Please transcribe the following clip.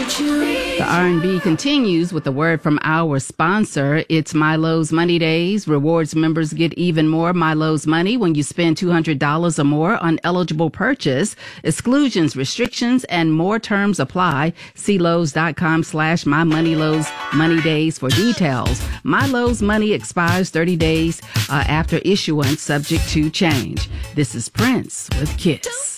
The R&B continues with a word from our sponsor. It's Milo's Money Days. Rewards members get even more Milo's money when you spend $200 or more on eligible purchase. Exclusions, restrictions, and more terms apply. See Lowe's.com/MyMoneyLowe's Money Days for details. Milo's money expires 30 days after issuance, subject to change. This is Prince with Kiss.